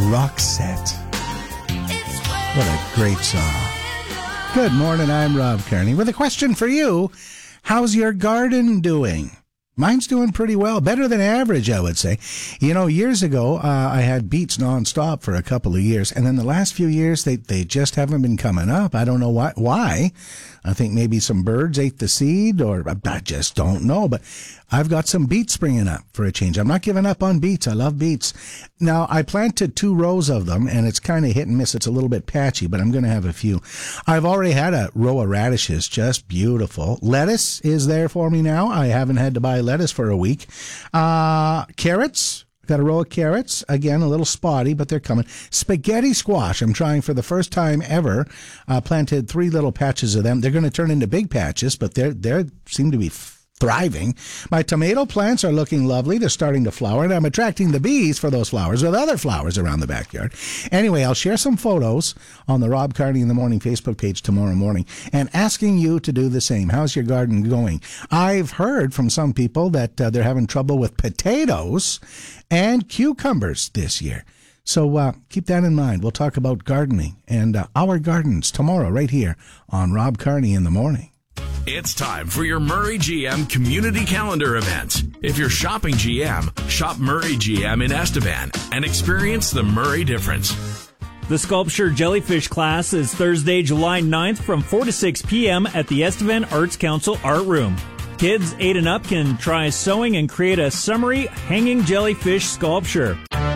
Roxette. What a great song. Good morning, I'm Rob Kearney with a question for you. How's your garden doing? Mine's doing pretty well, better than average, I would say. You know, years ago, I had beets nonstop for a couple of years, and then the last few years, they just haven't been coming up. I don't know why. I think maybe some birds ate the seed, or I just don't know. But I've got some beets springing up for a change. I'm not giving up on beets. I love beets. Now, I planted 2 rows of them, and it's kind of hit and miss. It's a little bit patchy, but I'm going to have a few. I've already had a row of radishes, just beautiful. Lettuce is there for me now. I haven't had to buy lettuce for a week. Carrots. Got a row of carrots. Again, a little spotty, but they're coming. Spaghetti squash. I'm trying for the first time ever. Planted 3 little patches of them. They're going to turn into big patches, but they seem to be thriving. My tomato plants are looking lovely. They're starting to flower, and I'm attracting the bees for those flowers with other flowers around the backyard. Anyway, I'll share some photos on the Rob Kearney in the Morning Facebook page tomorrow morning and asking you to do the same. How's your garden going? I've heard from some people that they're having trouble with potatoes and cucumbers this year. So keep that in mind. We'll talk about gardening and our gardens tomorrow right here on Rob Kearney in the Morning. It's time for your Murray GM Community Calendar event. If you're shopping GM, shop Murray GM in Estevan and experience the Murray difference. The sculpture jellyfish class is Thursday, July 9th from 4 to 6 p.m. at the Estevan Arts Council Art Room. Kids 8 and up can try sewing and create a summery hanging jellyfish sculpture.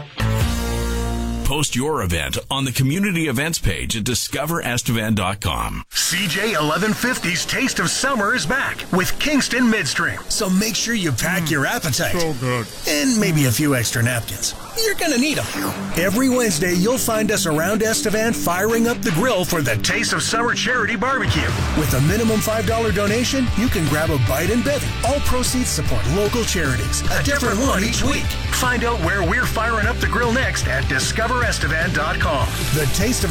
Post your event on the community events page at discoverestevan.com. CJ 1150's Taste of Summer is back with Kingston Midstream. So make sure you pack your appetite. So good. And maybe a few extra napkins. You're going to need them. Every Wednesday, you'll find us around Estevan firing up the grill for the Taste of Summer Charity Barbecue. With a minimum $5 donation, you can grab a bite and bevy. All proceeds support local charities. A different one each week. Find out where we're firing up the grill next at discoverestevan.com. The Taste of